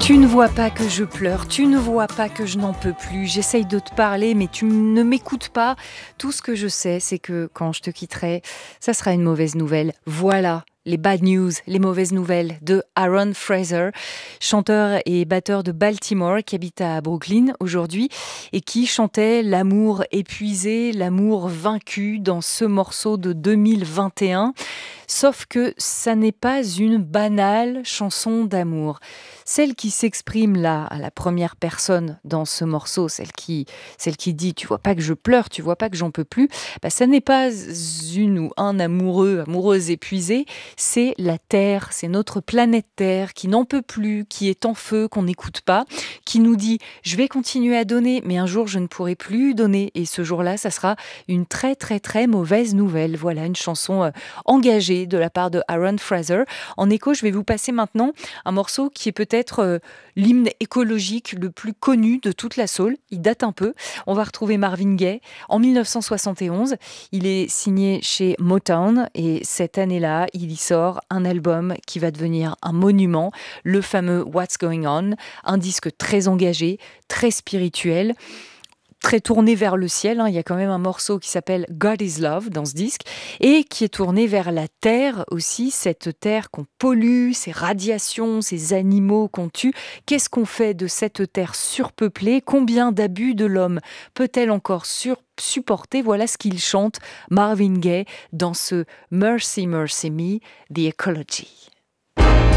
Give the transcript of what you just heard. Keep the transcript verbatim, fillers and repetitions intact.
Tu ne vois pas que je pleure, tu ne vois pas que je n'en peux plus. J'essaye de te parler, mais tu ne m'écoutes pas. Tout ce que je sais, c'est que quand je te quitterai, ça sera une mauvaise nouvelle. Voilà les bad news, les mauvaises nouvelles de Aaron Fraser, chanteur et batteur de Baltimore qui habite à Brooklyn aujourd'hui et qui chantait l'amour épuisé, l'amour vaincu dans ce morceau de deux mille vingt et un. Sauf que ça n'est pas une banale chanson d'amour. Celle qui s'exprime là, à la première personne dans ce morceau, celle qui, celle qui dit « tu vois pas que je pleure, tu vois pas que j'en peux plus », bah, ça n'est pas une ou un amoureux, amoureuse épuisée, c'est la Terre, c'est notre planète Terre qui n'en peut plus, qui est en feu, qu'on n'écoute pas, qui nous dit « je vais continuer à donner, mais un jour je ne pourrai plus donner ». Et ce jour-là, ça sera une très très très mauvaise nouvelle. Voilà une chanson euh, engagée de la part de Aaron Fraser. En écho, je vais vous passer maintenant un morceau qui est peut-être euh, l'hymne écologique le plus connu de toute la soul. Il date un peu. On va retrouver Marvin Gaye en dix-neuf cent soixante et onze. Il est signé chez Motown et cette année-là, il y sort un album qui va devenir un monument, le fameux What's Going On, un disque très engagé, très spirituel, très tourné vers le ciel, hein. Il y a quand même un morceau qui s'appelle God is Love dans ce disque et qui est tourné vers la terre aussi, cette terre qu'on pollue, ces radiations, ces animaux qu'on tue. Qu'est-ce qu'on fait de cette terre surpeuplée? Combien d'abus de l'homme peut-elle encore sur supporter? Voilà ce qu'il chante Marvin Gaye dans ce Mercy Mercy Me, The Ecology.